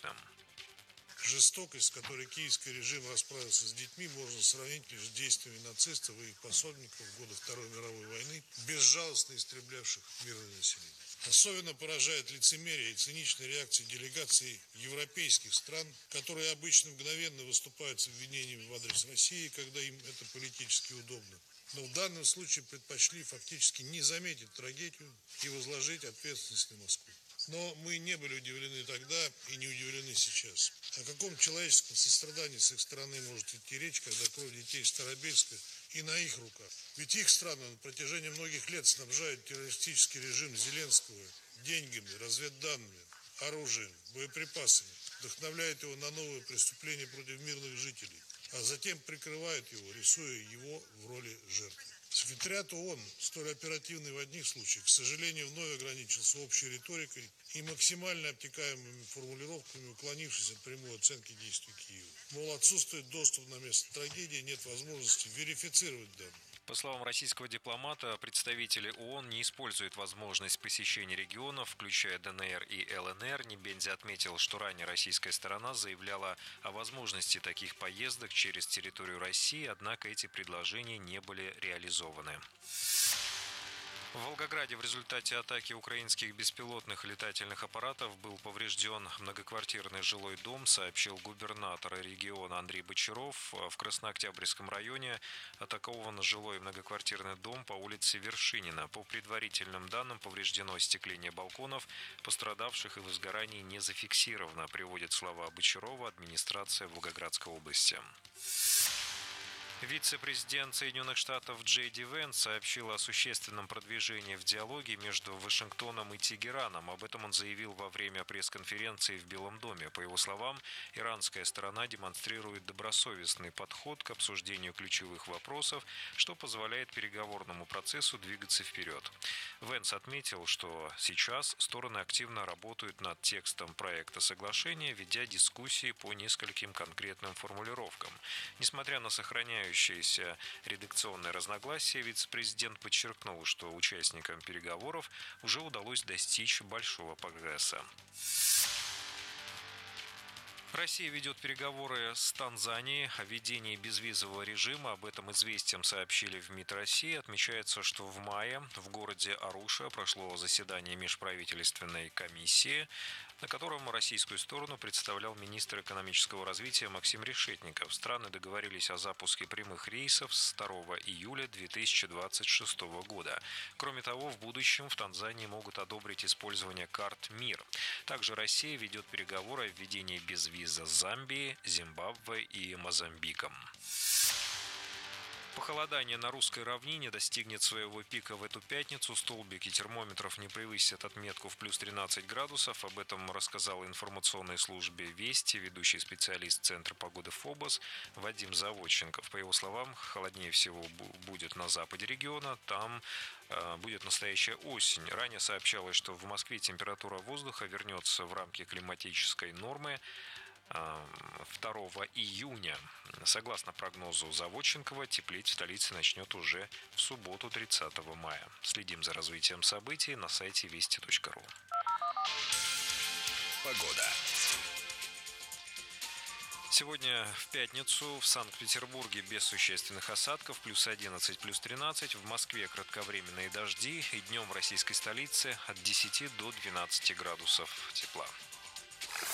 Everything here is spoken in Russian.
чудовищным. Жестокость, с которой киевский режим расправился с детьми, можно сравнить лишь с действиями нацистов и их пособников в годы Второй мировой войны, безжалостно истреблявших мирное население. Особенно поражает лицемерие и циничная реакция делегаций европейских стран, которые обычно мгновенно выступают с обвинениями в адрес России, когда им это политически удобно. Но в данном случае предпочли фактически не заметить трагедию и возложить ответственность на Москву. Но мы не были удивлены тогда и не удивлены сейчас. О каком человеческом сострадании с их стороны может идти речь, когда кровь детей Старобельска и на их руках? Ведь их страны на протяжении многих лет снабжают террористический режим Зеленского деньгами, разведданными, оружием, боеприпасами, вдохновляют его на новые преступления против мирных жителей, а затем прикрывают его, рисуя его в роли жертвы. Секретариат ООН, столь оперативный в одних случаях, к сожалению, вновь ограничился общей риторикой и максимально обтекаемыми формулировками, уклонившись от прямой оценки действий Киева. Мол, отсутствует доступ на место трагедии, нет возможности верифицировать данные. По словам российского дипломата, представители ООН не используют возможность посещения регионов, включая ДНР и ЛНР. Небензи отметил, что ранее российская сторона заявляла о возможности таких поездок через территорию России, однако эти предложения не были реализованы. В Волгограде в результате атаки украинских беспилотных летательных аппаратов был поврежден многоквартирный жилой дом, сообщил губернатор региона Андрей Бочаров. В Краснооктябрьском районе атакован жилой многоквартирный дом по улице Вершинина. По предварительным данным, повреждено остекление балконов, пострадавших и возгораний не зафиксировано, приводит слова Бочарова администрация Волгоградской области. Вице-президент Соединенных Штатов Джей Ди Венс сообщил о существенном продвижении в диалоге между Вашингтоном и Тегераном. Об этом он заявил во время пресс-конференции в Белом доме. По его словам, иранская сторона демонстрирует добросовестный подход к обсуждению ключевых вопросов, что позволяет переговорному процессу двигаться вперед. Венс отметил, что сейчас стороны активно работают над текстом проекта соглашения, ведя дискуссии по нескольким конкретным формулировкам. Несмотря на сохраняющиеся редакционные разногласия, вице-президент подчеркнул, что участникам переговоров уже удалось достичь большого прогресса. Россия ведет переговоры с Танзанией о введении безвизового режима. Об этом «Известиям» сообщили в МИД России. Отмечается, что в мае в городе Аруша прошло заседание межправительственной комиссии, на котором российскую сторону представлял министр экономического развития Максим Решетников. Страны договорились о запуске прямых рейсов с 2 июля 2026 года. Кроме того, в будущем в Танзании могут одобрить использование карт МИР. Также Россия ведет переговоры о введении безвиза с Замбией, Зимбабве и Мозамбиком. Похолодание на русской равнине достигнет своего пика в эту пятницу. Столбики термометров не превысят отметку в плюс 13 градусов. Об этом рассказал информационной службе «Вести» ведущий специалист Центра погоды ФОБОС Вадим Заводченков. По его словам, холоднее всего будет на западе региона. Там будет настоящая осень. Ранее сообщалось, что в Москве температура воздуха вернется в рамки климатической нормы 2 июня. Согласно прогнозу Заводченкова, теплеть в столице начнет уже в субботу 30 мая. Следим за развитием событий на сайте вести.ру. Погода. Сегодня в пятницу в Санкт-Петербурге без существенных осадков, плюс 11, плюс 13. В Москве кратковременные дожди и днем в российской столице от 10 до 12 градусов тепла.